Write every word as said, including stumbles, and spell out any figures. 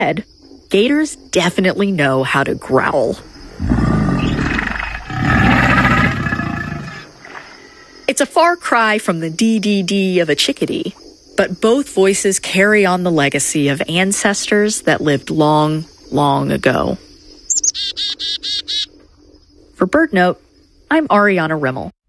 Gators definitely know how to growl. It's a far cry from the dee-dee-dee of a chickadee, but both voices carry on the legacy of ancestors that lived long, long ago. For BirdNote, I'm Ariana Rimmel.